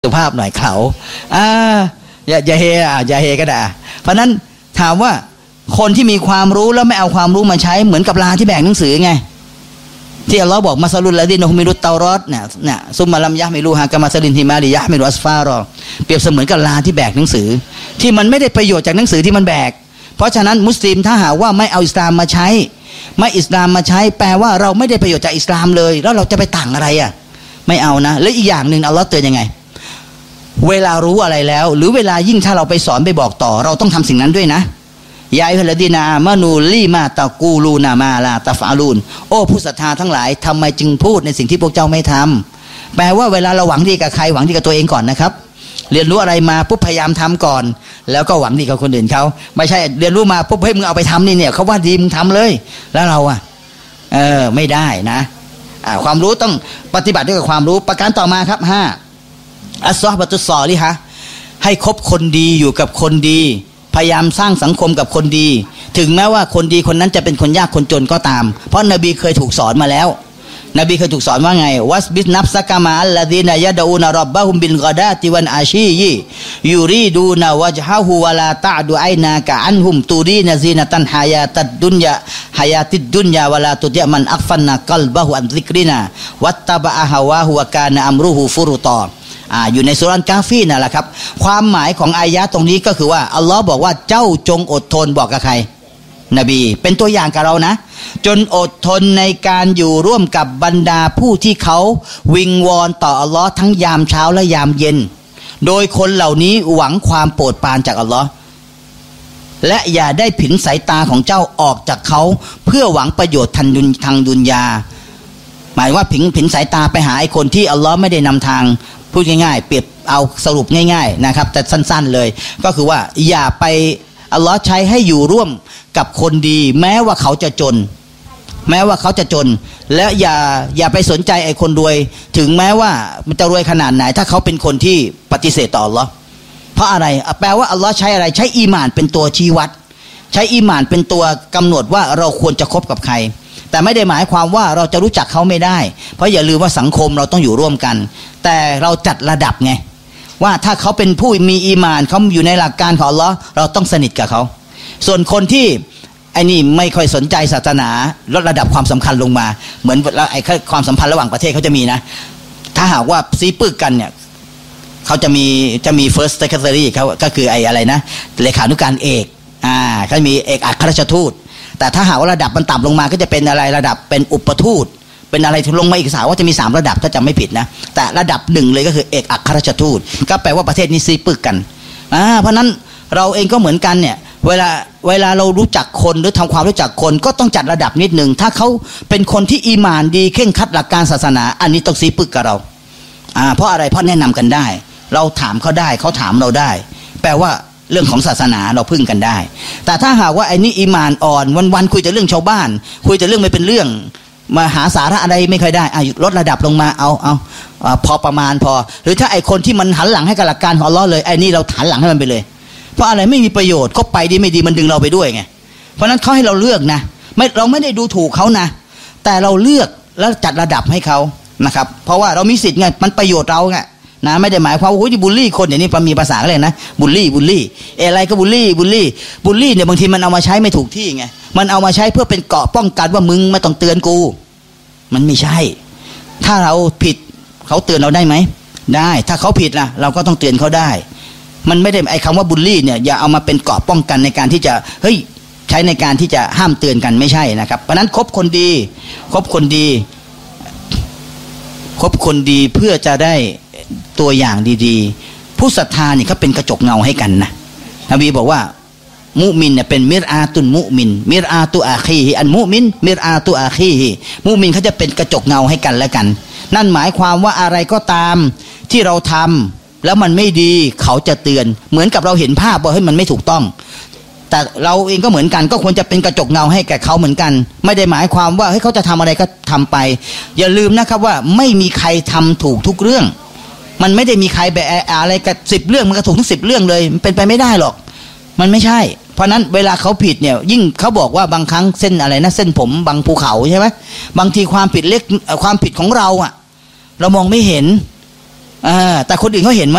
ภาพหน่อยเขาอย่าเฮก็ได้เพราะนั้นถามว่าคนที่มีความรู้แล้วไม่เอาความรู้มาใช้เหมือนกับลาที่แบกหนังสือไงที่อัลลอฮ์บอกมาซาลุลละดีนฮุมิรุตเตารอตเนี่ยซุมมาลัมยะมิลูฮากะมาซาลินฮิมาริยะมิรุอัสฟารอเปรียบเสมือนกับลาที่แบกหนังสือที่มันไม่ได้ประโยชน์จากหนังสือที่มันแบกเพราะฉะนั้นมุสลิมถ้าหากว่าไม่เอาอิสลามมาใช้ไม่อิสลามมาใช้แปลว่าเราไม่ได้ประโยชน์จากอิสลามเลยแล้วเราจะไปต่างอะไรไม่เอานะและอีกอย่างนึงอัลลอฮ์เตือนยังไงเวลารู้อะไรแล้วหรือเวลายิ่งถ้าเราไปสอนไปบอกต่อเราต้องทำสิ่งนั้นด้วยนะยาอัยฮัลลดีนาอามานูลีมาตะกูลูนามาลาตะฟาลูนโอ้ผู้ศรัทธาทั้งหลายทำไมจึงพูดในสิ่งที่พวกเจ้าไม่ทำแปลว่าเวลาเราหวังดีกับใครหวังดีกับตัวเองก่อนนะครับเรียนรู้อะไรมาปุ๊บพยายามทำก่อนแล้วก็หวังดีกับคนอื่นเขาไม่ใช่เรียนรู้มาปุ๊บเฮ้ยมึงเอาไปทำนี่เนี่ยเขาว่าดีมึงทำเลยแล้วเราไม่ได้นะความรู้ต้องปฏิบัติด้วยกับความรู้ประการต่อมาครับ5อัสซอฮบะตุสซอลิฮะให้คบคนดีอยู่กับคนดีพยายามสร้างสังคมกับคนดีถึงแม้ว่าคนดีคนนั้นจะเป็นคนยากคนจนก็ตามเพราะนบีเคยถูกสอนมาแล้วนบีเคยถูกสอนว่าไงวัสบิสนับซักกะมาอัลลาดีนยะดูนรับบะฮุมบิลกอดาติวันอาชียียูรีดูนวะจฮะฮูวะลาตะดูไอนากะอันฮุมตูรีนซีนะตันฮายาตัดดุนยาฮายาติดดุนยาวะลาตุติมันอักฟันนะกัลบะฮุอันซิกรินาวัตตะบะฮาวาฮุวะกานะอัมรุฮุฟุรุตออยู่ในสุรานกาฟีนั่นแหละครับความหมายของอายะตรงนี้ก็คือว่าอัลลอฮ์บอกว่าเจ้าจงอดทนบอกกับใครนบีเป็นตัวอย่างกับเรานะจนอดทนในการอยู่ร่วมกับบรรดาผู้ที่เขาวิงวอนต่ออัลลอฮ์ทั้งยามเช้าและยามเย็นโดยคนเหล่านี้หวังความโปรดปรานจากอัลลอฮ์และอย่าได้ผินสายตาของเจ้าออกจากเขาเพื่อหวังประโยชน์ทางดุนยาหมายว่าผินสายตาไปหาไอ้คนที่อัลลอฮ์ไม่ได้นำทางพูดง่ายๆเปรียบเอาสรุปง่ายๆนะครับแต่สั้นๆเลยก็คือว่าอย่าไปอัลลอฮ์ใช้ให้อยู่ร่วมกับคนดีแม้ว่าเขาจะจนและอย่าไปสนใจไอ้คนรวยถึงแม้ว่ามันจะรวยขนาดไหนถ้าเขาเป็นคนที่ปฏิเสธต่ออัลลอฮ์เพราะอะไรแปลว่าอัลลอฮ์ใช้อะไรใช้อีหม่านเป็นตัวชี้วัดใช้อีหม่านเป็นตัวกำหนดว่าเราควรจะคบกับใครแต่ไม่ได้หมายความว่าเราจะรู้จักเขาไม่ได้เพราะอย่าลืมว่าสังคมเราต้องอยู่ร่วมกันแต่เราจัดระดับไงว่าถ้าเขาเป็นผู้มีอีหม่านเขาอยู่ในหลักการของอัลลอฮ์เราต้องสนิทกับเขาส่วนคนที่ไอ้นี่ไม่ค่อยสนใจศาสนาลดระดับความสำคัญลงมาเหมือนไอ้ความสัมพันธ์ระหว่างประเทศเขาจะมีนะถ้าหากว่าซีปึกกันเนี่ยเขาจะมี first secretary เขาก็คือไอ้อะไรนะเลขานุการเอกเขามีเอกอัครราชทูตแต่ถ้าหากว่าระดับมันต่ำลงมาก็จะเป็นอะไรระดับเป็นอุปทูตเป็นอะไรลงมาอีกสาวว่าจะมี3ระดับถ้าจำไม่ผิดนะแต่ระดับ1เลยก็คือเอกอัครราชทูตก็แปลว่าประเทศนี้ซีปึกกันเพราะนั้นเราเองก็เหมือนกันเนี่ยเวลาเรารู้จักคนหรือทำความรู้จักคนก็ต้องจัดระดับนิดนึงถ้าเขาเป็นคนที่อีหม่านดีเคร่งครัดหลักการศาสนาอันนี้ต้องซีปึกกับเราเพราะอะไรเพราะแนะนำกันได้เราถามเขาได้เขาถามเราได้แปลว่าเรื่องของศาสนาเราพึ่งกันได้แต่ถ้าหากว่าไอ้นี่อีหม่านอ่อนวันๆคุยแต่เรื่องชาวบ้านคุยแต่เรื่องไม่เป็นเรื่องมาหาสาระอะไรไม่ค่อยได้ลดระดับลงมาเอาพอประมาณพอหรือถ้าไอ้คนที่มันหันหลังให้กับหลักการของอัลเลาะห์เลยไอ้นี่เราหันหลังให้มันไปเลยเพราะอะไรไม่มีประโยชน์เขาไปดีไม่ดีมันดึงเราไปด้วยไงเพราะนั้นเขาให้เราเลือกนะเราไม่ได้ดูถูกเขานะแต่เราเลือกแล้วจัดระดับให้เขานะครับเพราะว่าเรามีสิทธิ์ไงมันประโยชน์เราไงนะไม่ได้หมายความว่าโอ้ยบูลลี่คนอย่างนี้มีภาษาเลยนะบูลลี่อะไรก็บูลลี่เนี่ยบางทีมันเอามาใช้ไม่ถูกที่ไงมันเอามาใช้เพื่อเป็นเกราะป้องกันว่ามึงไม่ต้องเตือนกูมันไม่ใช่ถ้าเราผิดเขาเตือนเราได้ไหมได้ถ้าเขาผิดนะเราก็ต้องเตือนเขาได้มันไม่ได้ไอ้คำว่าบูลลี่เนี่ยอย่าเอามาเป็นเกราะป้องกันในการที่จะใช้ในการที่จะห้ามเตือนกันไม่ใช่นะครับเพราะนั้นคบคนดีเพื่อจะได้ตัวอย่างดีๆผู้ศรัทธานี่เขาเป็นกระจกเงาให้กันนะนบีบอกว่ามุมินเนี่ยเป็นมิรอาตุนมุมินมิรอาตุอาคีฮิอันมุมินมิรอาตุอาคีฮิมุมินเขาจะเป็นกระจกเงาให้กันและกันนั่นหมายความว่าอะไรก็ตามที่เราทำแล้วมันไม่ดีเขาจะเตือนเหมือนกับเราเห็นภาพว่ามันไม่ถูกต้องแต่เราเองก็เหมือนกันก็ควรจะเป็นกระจกเงาให้แก่เขาเหมือนกันไม่ได้หมายความว่าเขาจะทำอะไรก็ทำไปอย่าลืมนะครับว่าไม่มีใครทำถูกทุกเรื่องมันไม่ได้มีใครแบบอะไรกับ10เรื่องมันก็ถูกทั้ง10เรื่องเลยมันเป็นไปไม่ได้หรอกมันไม่ใช่เพราะนั้นเวลาเขาผิดเนี่ยยิ่งเขาบอกว่าบางครั้งเส้นอะไรนะเส้นผมบางภูเขาใช่ไหมบางทีความผิดเล็กความผิดของเราเรามองไม่เห็นแต่คนอื่นเขาเห็นไหม